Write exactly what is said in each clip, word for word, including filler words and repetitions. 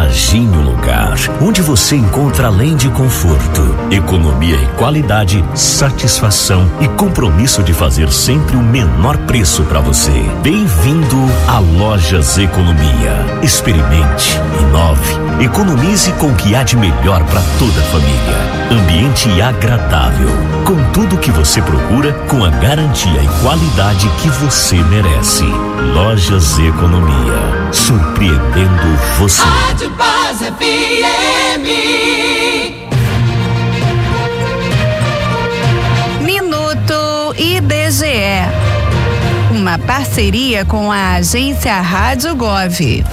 Imagine um lugar onde você encontra, além de conforto, economia e qualidade, satisfação e compromisso de fazer sempre o menor preço para você. Bem-vindo a Lojas Economia. Experimente, inove, economize com o que há de melhor para toda a família. Ambiente agradável, com tudo que você procura, com a garantia e qualidade que você merece. Lojas Economia, surpreendendo você. Rádio Paz F M. Minuto I B G E. Uma parceria com a agência Rádio Gov.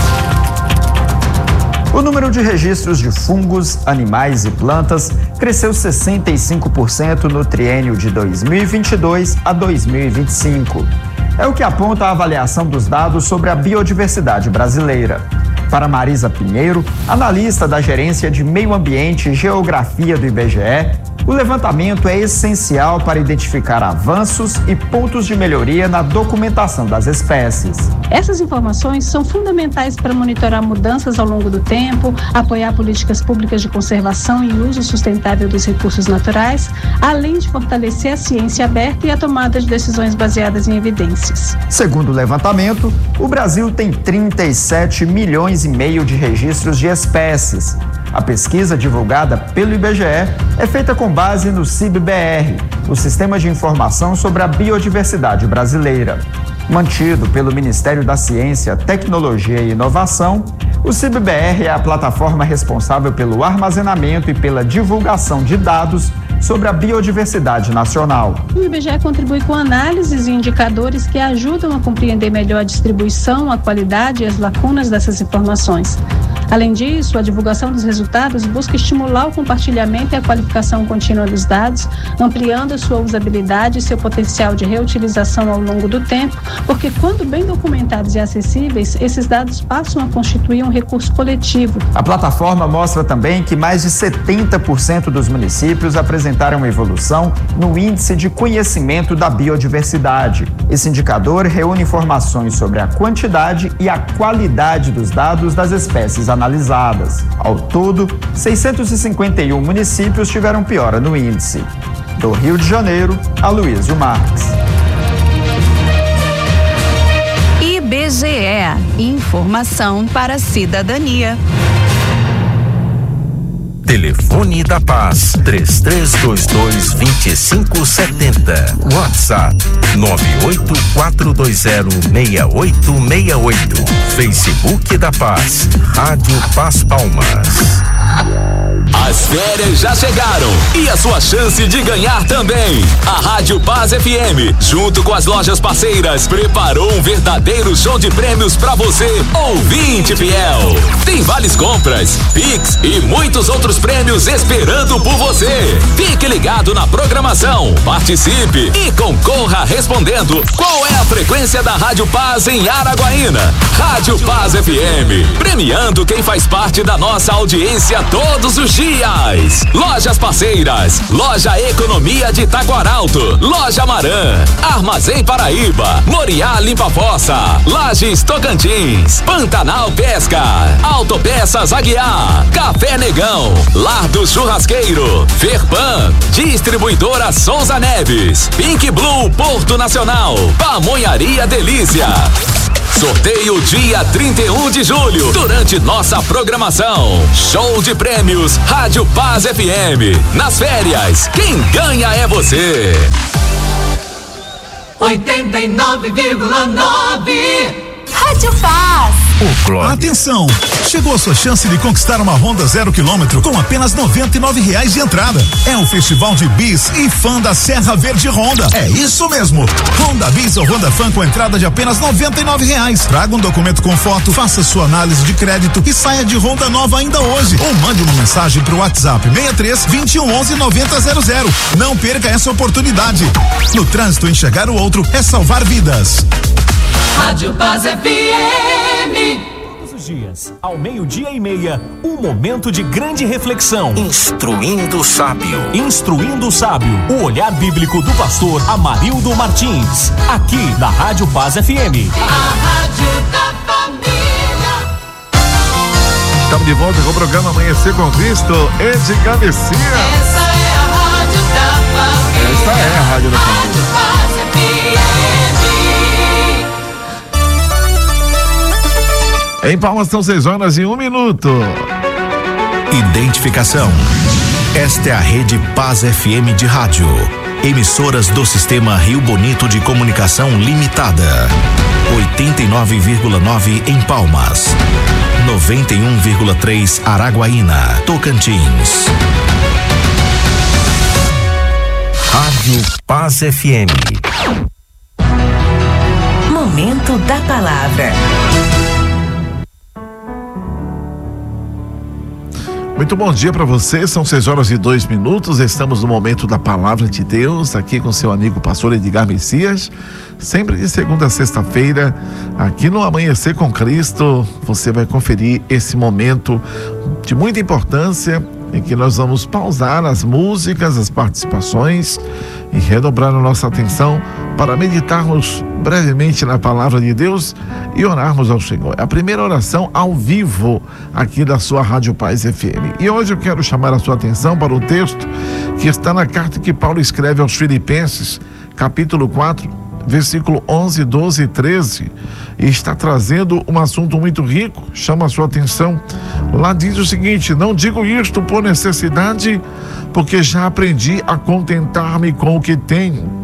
O número de registros de fungos, animais e plantas cresceu sessenta e cinco por cento no triênio de dois mil e vinte e dois a dois mil e vinte e cinco. É o que aponta a avaliação dos dados sobre a biodiversidade brasileira. Para Marisa Pinheiro, analista da Gerência de Meio Ambiente e Geografia do I B G E, o levantamento é essencial para identificar avanços e pontos de melhoria na documentação das espécies. Essas informações são fundamentais para monitorar mudanças ao longo do tempo, apoiar políticas públicas de conservação e uso sustentável dos recursos naturais, além de fortalecer a ciência aberta e a tomada de decisões baseadas em evidências. Segundo o levantamento, o Brasil tem trinta e sete milhões e meio de registros de espécies. A pesquisa divulgada pelo I B G E é feita com base no C I B B R, o Sistema de Informação sobre a Biodiversidade Brasileira. Mantido pelo Ministério da Ciência, Tecnologia e Inovação, o C I B B R é a plataforma responsável pelo armazenamento e pela divulgação de dados sobre a biodiversidade nacional. O I B G E contribui com análises e indicadores que ajudam a compreender melhor a distribuição, a qualidade e as lacunas dessas informações. Além disso, a divulgação dos resultados busca estimular o compartilhamento e a qualificação contínua dos dados, ampliando sua usabilidade e seu potencial de reutilização ao longo do tempo, porque quando bem documentados e acessíveis, esses dados passam a constituir um recurso coletivo. A plataforma mostra também que mais de setenta por cento dos municípios apresentaram evolução no Índice de Conhecimento da Biodiversidade. Esse indicador reúne informações sobre a quantidade e a qualidade dos dados das espécies analisadas. Ao todo, seiscentos e cinquenta e um municípios tiveram piora no índice. Do Rio de Janeiro, Aloysio Marques. I B G E, informação para a cidadania. Telefone da Paz, três três dois dois, dois cinco sete zero. WhatsApp, nove oito quatro dois zero, seis oito seis oito. Facebook da Paz, Rádio Paz Palmas. As férias já chegaram e a sua chance de ganhar também. A Rádio Paz F M, junto com as lojas parceiras, preparou um verdadeiro show de prêmios pra você, ouvinte fiel. Tem vales compras, Pix e muitos outros prêmios esperando por você. Fique ligado na programação, participe e concorra respondendo qual é a frequência da Rádio Paz em Araguaína. Rádio Paz F M, premiando quem faz parte da nossa audiência todos os dias. Lojas parceiras, Loja Economia de Taquaralto, Loja Marã, Armazém Paraíba, Moriá Limpa Fossa, Lages Tocantins, Pantanal Pesca, Autopeças Aguiar, Café Negão, Lar do Churrasqueiro, Ferpan, Distribuidora Souza Neves, Pink Blue Porto Nacional, Pamonharia Delícia. Sorteio dia trinta e um de julho, durante nossa programação. Show de prêmios Rádio Paz F M. Nas férias, quem ganha é você. oitenta e nove vírgula nove Rádio Paz. Atenção! Chegou a sua chance de conquistar uma Honda zero quilômetro com apenas noventa e nove reais de entrada. É o Festival de Bis e Fã da Serra Verde Honda. É isso mesmo! Honda Bis ou Honda Fã com entrada de apenas noventa e nove reais. Traga um documento com foto, faça sua análise de crédito e saia de Honda nova ainda hoje. Ou mande uma mensagem pro WhatsApp seis três, vinte e um, onze, noventa zero zero. Não perca essa oportunidade. No trânsito, enxergar o outro é salvar vidas. Rádio Paz F M. Todos os dias, ao meio-dia e meia, um momento de grande reflexão. Instruindo o Sábio. Instruindo o Sábio, o olhar bíblico do pastor Amarildo Martins, aqui na Rádio Paz F M. A Rádio da Família. de volta com o programa Amanhecer com Cristo, Edgar Messias. Essa é a Rádio da Família. Essa é a Rádio da Família. Rádio Paz F M. Em Palmas são seis horas e um minuto. Identificação. Esta é a Rede Paz F M de rádio. Emissoras do Sistema Rio Bonito de Comunicação Limitada. oitenta e nove vírgula nove em Palmas. noventa e um vírgula três Araguaína, Tocantins. Rádio Paz F M. Momento da palavra. Muito bom dia para você, são seis horas e dois minutos, estamos no momento da Palavra de Deus, aqui com seu amigo pastor Edgar Messias, sempre de segunda a sexta-feira, aqui no Amanhecer com Cristo, você vai conferir esse momento de muita importância, em que nós vamos pausar as músicas, as participações e redobrar a nossa atenção para meditarmos brevemente na Palavra de Deus e orarmos ao Senhor. É a primeira oração ao vivo aqui da sua Rádio Paz F M. E hoje eu quero chamar a sua atenção para o texto que está na carta que Paulo escreve aos Filipenses, capítulo quatro, versículo onze, doze e treze, e está trazendo um assunto muito rico, chama a sua atenção. Lá diz o seguinte: não digo isto por necessidade, porque já aprendi a contentar-me com o que tenho.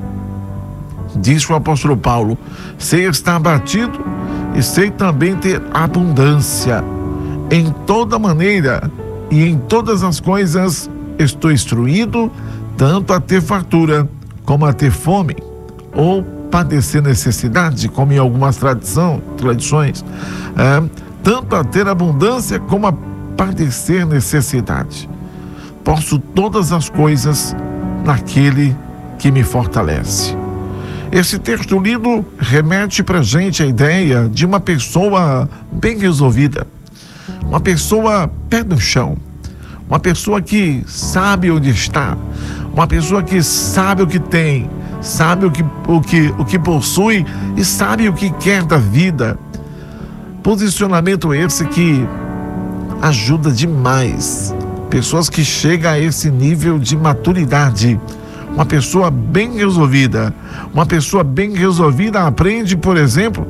Diz o apóstolo Paulo: sei estar abatido e sei também ter abundância. Em toda maneira e em todas as coisas estou instruído, tanto a ter fartura como a ter fome, ou padecer necessidade, como em algumas tradição, tradições, é, tanto a ter abundância como a padecer necessidade. Posso todas as coisas naquele que me fortalece. Esse texto lido remete para a gente a ideia de uma pessoa bem resolvida, uma pessoa pé no chão, uma pessoa que sabe onde está, uma pessoa que sabe o que tem, sabe o que, o que, o que possui e sabe o que quer da vida. Posicionamento esse que ajuda demais pessoas que chegam a esse nível de maturidade. Uma pessoa bem resolvida, uma pessoa bem resolvida aprende, por exemplo,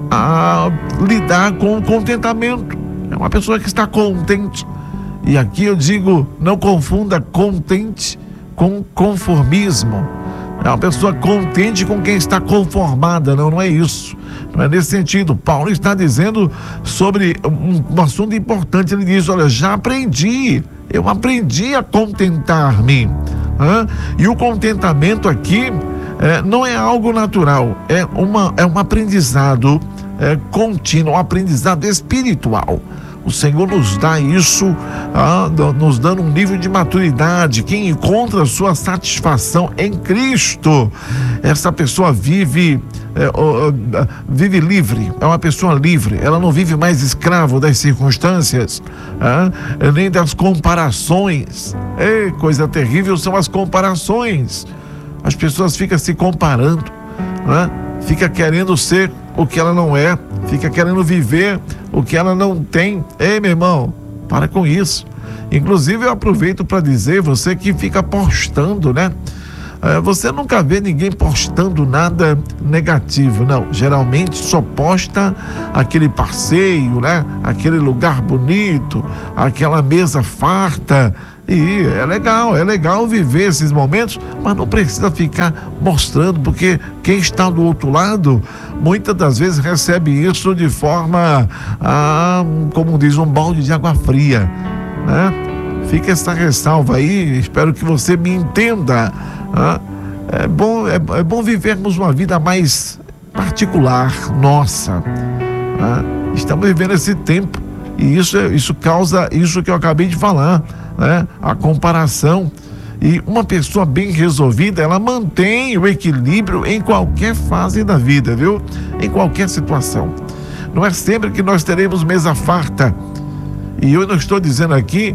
a lidar com o contentamento. É uma pessoa que está contente. E aqui eu digo, não confunda contente com conformismo. É uma pessoa contente com quem está conformada. Não, não é isso. Não é nesse sentido. Paulo está dizendo sobre um, um assunto importante. Ele diz: olha, já aprendi. Eu aprendi a contentar-me. Hã? E o contentamento aqui é, não é algo natural. É, uma, é um aprendizado é, contínuo, um aprendizado espiritual. O Senhor nos dá isso, ah, nos dando um nível de maturidade. Quem encontra sua satisfação em Cristo, essa pessoa vive, é, oh, vive livre, é uma pessoa livre. Ela não vive mais escravo das circunstâncias, ah, nem das comparações. Ei, coisa terrível são as comparações. As pessoas ficam se comparando, né? Fica querendo ser o que ela não é, fica querendo viver o que ela não tem. Ei, meu irmão, para com isso. Inclusive eu aproveito para dizer, você que fica postando, né? É, você nunca vê ninguém postando nada negativo, não. Geralmente só posta aquele passeio, né? Aquele lugar bonito, aquela mesa farta. E é legal, é legal viver esses momentos, mas não precisa ficar mostrando, porque quem está do outro lado, muitas das vezes recebe isso de forma, ah, como diz, um balde de água fria, né? Fica essa ressalva aí, espero que você me entenda. Ah, é bom, é, é bom vivermos uma vida mais particular, nossa. Ah, estamos vivendo esse tempo e isso, isso causa isso que eu acabei de falar, né? A comparação. E uma pessoa bem resolvida, ela mantém o equilíbrio em qualquer fase da vida, viu? Em qualquer situação. Não é sempre que nós teremos mesa farta. E eu não estou dizendo aqui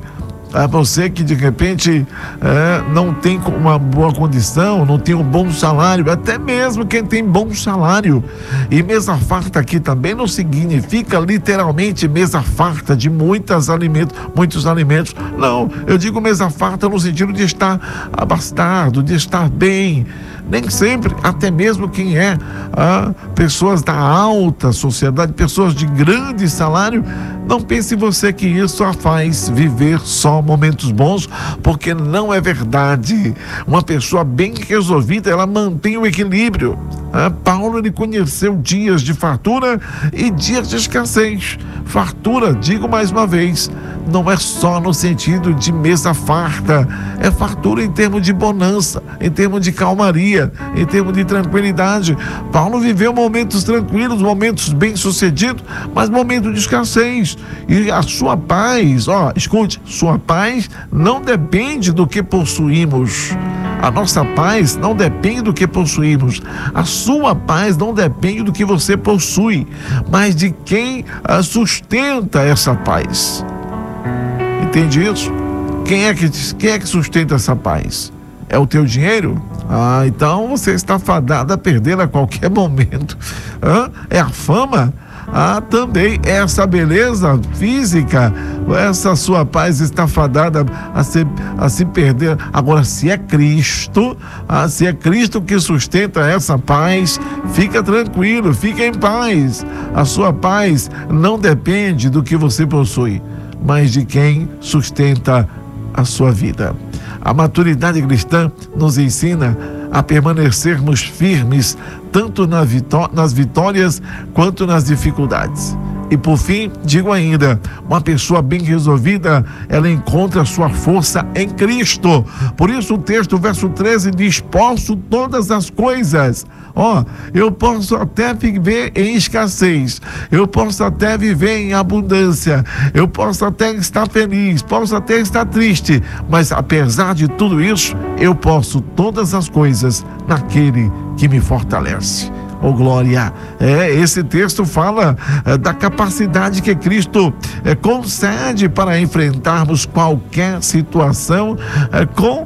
A você que de repente é, não tem uma boa condição, não tem um bom salário, até mesmo quem tem bom salário. E mesa farta aqui também não significa literalmente mesa farta de muitos alimentos, muitos alimentos. Não, eu digo mesa farta no sentido de estar abastado, de estar bem. Nem sempre, até mesmo quem é ah, pessoas da alta sociedade, pessoas de grande salário, não pense você que isso a faz viver só momentos bons, porque não é verdade. Uma pessoa bem resolvida, ela mantém o equilíbrio. Ah, Paulo, ele conheceu dias de fartura e dias de escassez. Fartura, digo mais uma vez, não é só no sentido de mesa farta, é fartura em termos de bonança, em termos de calmaria, em termos de tranquilidade. Paulo viveu momentos tranquilos, momentos bem-sucedidos, mas momentos de escassez. E a sua paz, ó, escute, sua paz não depende do que possuímos. A nossa paz não depende do que possuímos. A sua paz não depende do que você possui, mas de quem a sustenta essa paz. Entende isso? Quem é que, quem é que sustenta essa paz? É o teu dinheiro? Ah, então você está fadado a perder a qualquer momento. Hã? É a fama? Ah, também essa beleza física, essa sua paz está fadada a se, a se perder. Agora, se é Cristo, ah, se é Cristo que sustenta essa paz, fica tranquilo, fica em paz. A sua paz não depende do que você possui, mas de quem sustenta a sua vida. A maturidade cristã nos ensina a permanecermos firmes tanto na vitó- nas vitórias quanto nas dificuldades. E por fim, digo ainda, uma pessoa bem resolvida, ela encontra sua força em Cristo. Por isso o texto, verso treze, diz: posso todas as coisas. Ó, oh, eu posso até viver em escassez, eu posso até viver em abundância, eu posso até estar feliz, posso até estar triste, mas apesar de tudo isso, eu posso todas as coisas naquele que me fortalece. Oh, glória! É, esse texto fala é, da capacidade que Cristo é, concede para enfrentarmos qualquer situação é, com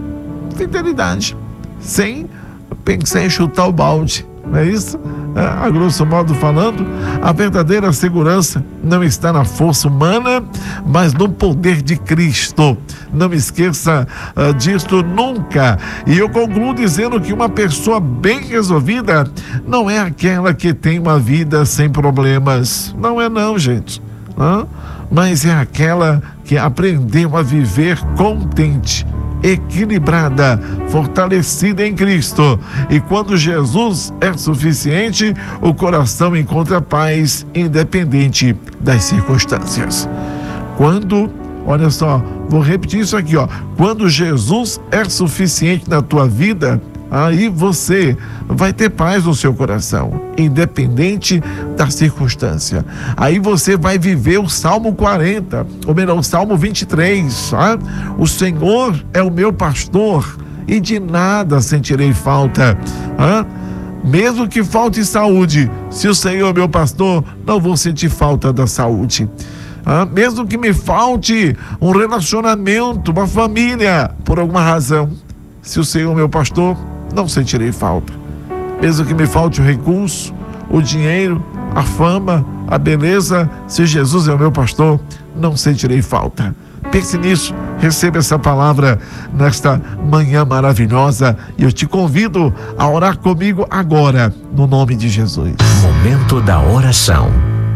fidelidade, sem pensar em chutar o balde. Não é isso? É, a grosso modo falando, a verdadeira segurança não está na força humana, mas no poder de Cristo. Não esqueça uh, disso nunca. E eu concluo dizendo que uma pessoa bem resolvida não é aquela que tem uma vida sem problemas. Não é não, gente. Hã? Mas é aquela que aprendeu a viver contente, equilibrada, fortalecida em Cristo. E quando Jesus é suficiente, o coração encontra paz, independente das circunstâncias. Quando, olha só, vou repetir isso aqui, ó. Quando Jesus é suficiente na tua vida, aí você vai ter paz no seu coração, independente da circunstância. Aí você vai viver o Salmo quarenta, ou melhor, o Salmo vinte e três. Tá? O Senhor é o meu pastor e de nada sentirei falta. Tá? Mesmo que falte saúde, se o Senhor é meu pastor, não vou sentir falta da saúde. Ah, mesmo que me falte um relacionamento, uma família, por alguma razão, se o Senhor é meu pastor, não sentirei falta. Mesmo que me falte o recurso, o dinheiro, a fama, a beleza, se Jesus é o meu pastor, não sentirei falta. Pense nisso, receba essa palavra nesta manhã maravilhosa e eu te convido a orar comigo agora, no nome de Jesus. Momento da oração.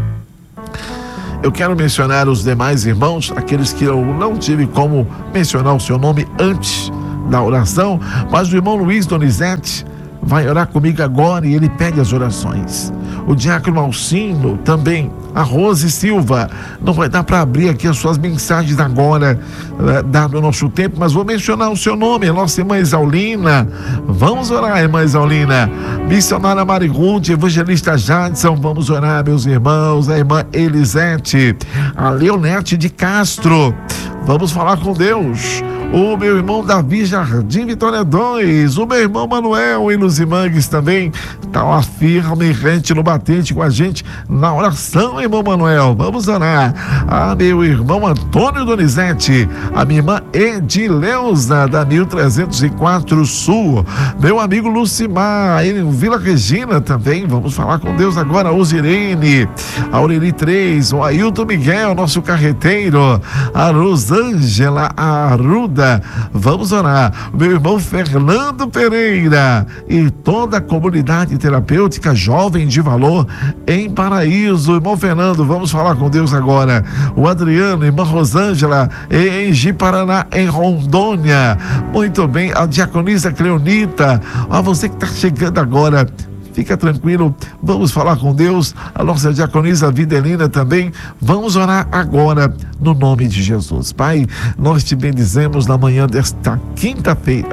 Eu quero mencionar os demais irmãos, aqueles que eu não tive como mencionar o seu nome antes da oração, mas o irmão Luiz Donizete vai orar comigo agora e ele pede as orações. O diácono Alcino também, a Rose Silva. Não vai dar para abrir aqui as suas mensagens agora, eh, dado o nosso tempo, mas vou mencionar o seu nome, a nossa irmã Isaulina. Vamos orar, irmã Isaulina. Missionária Mariruth, evangelista Jadson, vamos orar, meus irmãos. A irmã Elisete, a Leonete de Castro. Vamos falar com Deus. o meu irmão Davi Jardim Vitória dois, o meu irmão Manuel em Luzimangues também tá lá firme e rente no batente com a gente na oração, irmão Manuel. Vamos orar. Ah, meu irmão Antônio Donizete, a minha irmã Edileuza da mil trezentos e quatro Sul, meu amigo Lucimar em Vila Regina também. Vamos falar com Deus agora. A Osirene, a Aureli três, o Ailton Miguel, nosso carreteiro, a Rosângela Arruda. Vamos orar. Meu irmão Fernando Pereira e toda a comunidade terapêutica Jovem de Valor em Paraíso. Irmão Fernando, vamos falar com Deus agora. O Adriano, irmã Rosângela em Ji-Paraná, em Rondônia. Muito bem, a diaconisa Cleonita, a você que está chegando agora, fica tranquilo, vamos falar com Deus. A nossa diaconisa Videlina também. Vamos orar agora no nome de Jesus. Pai, nós te bendizemos na manhã desta quinta-feira.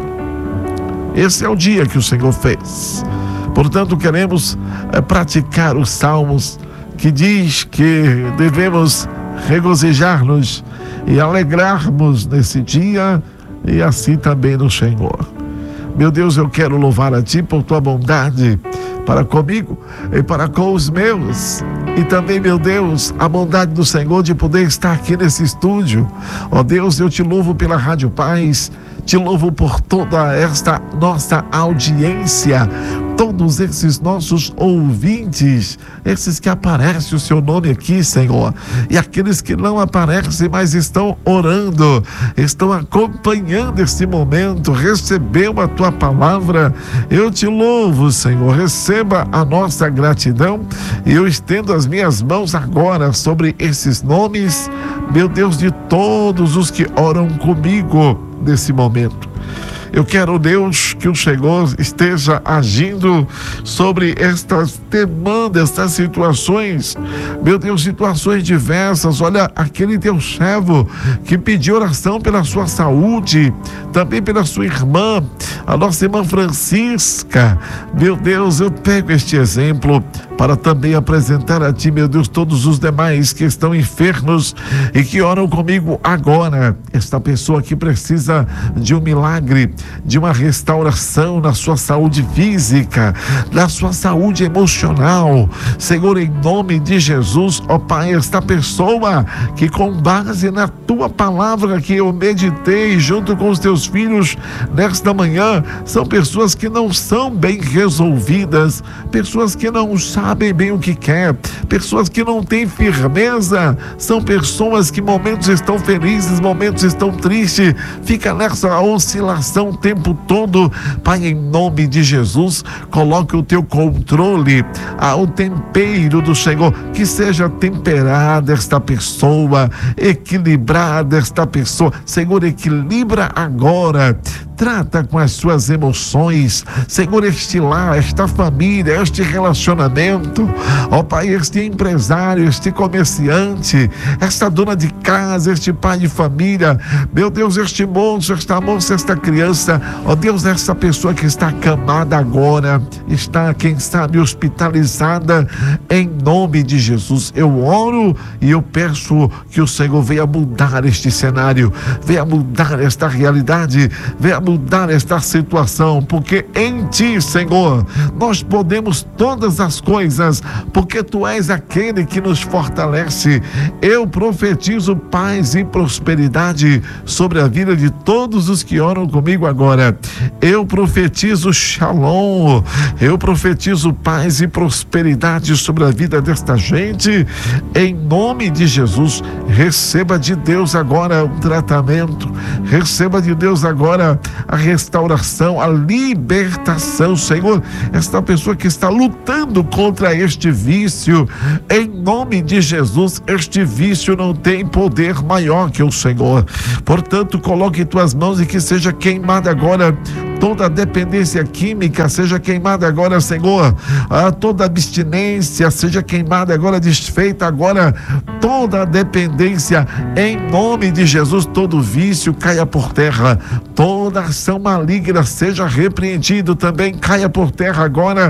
Esse é o dia que o Senhor fez. Portanto, queremos é, praticar os salmos que diz que devemos regozijar-nos e alegrarmos nesse dia e assim também no Senhor. Meu Deus, eu quero louvar a Ti por Tua bondade para comigo e para com os meus. E também, meu Deus, a bondade do Senhor de poder estar aqui nesse estúdio. Ó Deus, eu te louvo pela Rádio Paz, te louvo por toda esta nossa audiência, todos esses nossos ouvintes, esses que aparecem o seu nome aqui, Senhor, e aqueles que não aparecem, mas estão orando, estão acompanhando este momento, recebeu a tua palavra. Eu te louvo, Senhor, receba a nossa gratidão e eu estendo as minhas mãos agora sobre esses nomes, meu Deus, de todos os que oram comigo nesse momento. Eu quero, Deus, que o Senhor esteja agindo sobre estas demandas, estas situações, meu Deus, situações diversas. Olha, aquele teu servo que pediu oração pela sua saúde, também pela sua irmã, a nossa irmã Francisca. Meu Deus, eu pego este exemplo para também apresentar a Ti, meu Deus, todos os demais que estão enfermos e que oram comigo agora. Esta pessoa que precisa de um milagre, de uma restauração na sua saúde física, na sua saúde emocional, Senhor, em nome de Jesus, ó Pai, esta pessoa que com base na Tua palavra que eu meditei junto com os Teus filhos nesta manhã, são pessoas que não são bem resolvidas, pessoas que não sabem bem o que quer, pessoas que não têm firmeza, são pessoas que momentos estão felizes, momentos estão tristes, fica nessa oscilação o tempo todo. Pai, em nome de Jesus, coloque o Teu controle, ah, o tempero do Senhor, que seja temperada esta pessoa, equilibrada esta pessoa. Senhor, equilibra agora, trata com as suas emoções, Senhor, este lar, esta família, este relacionamento, ó Pai, este empresário, este comerciante, esta dona de casa, este pai de família, meu Deus, este moço, esta moça, esta criança, ó Deus, essa pessoa que está acamada agora, está, quem sabe, hospitalizada, em nome de Jesus, eu oro e eu peço que o Senhor venha mudar este cenário, venha mudar esta realidade, venha mudar esta situação, porque em Ti, Senhor, nós podemos todas as coisas, porque Tu és aquele que nos fortalece. Eu profetizo paz e prosperidade sobre a vida de todos os que oram comigo agora. Eu profetizo shalom, eu profetizo paz e prosperidade sobre a vida desta gente, em nome de Jesus. Receba de Deus agora o tratamento, receba de Deus agora a restauração, a libertação, Senhor, esta pessoa que está lutando contra este vício, em nome de Jesus, este vício não tem poder maior que o Senhor. Portanto, coloque em Tuas mãos e que seja queimada agora toda a dependência química, seja queimada agora, Senhor, ah, toda abstinência seja queimada agora, desfeita agora toda a dependência, em nome de Jesus. Todo vício caia por terra, toda ação maligna seja repreendido também, caia por terra agora,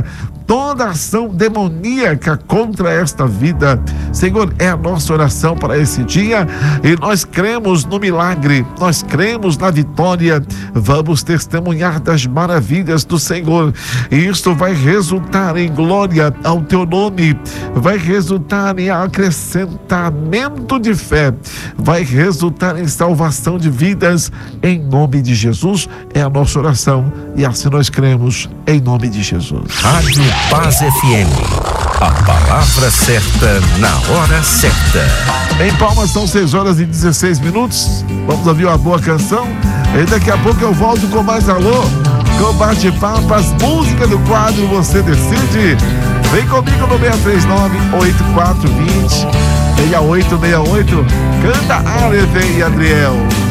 toda ação demoníaca contra esta vida. Senhor, é a nossa oração para esse dia e nós cremos no milagre, nós cremos na vitória. Vamos testemunhar das maravilhas do Senhor e isso vai resultar em glória ao teu nome, vai resultar em acrescentamento de fé, vai resultar em salvação de vidas, em nome de Jesus. É a nossa oração e assim nós cremos, em nome de Jesus. Rádio Paz F M, a palavra certa na hora certa. Em Palmas são seis horas e dezesseis minutos. Vamos ouvir uma boa canção e daqui a pouco eu volto com mais alô, com bate-papo, as músicas do quadro Você Decide. Vem comigo no seis três nove, oito quatro dois zero, seis oito seis oito. Canta Areve e Adriel.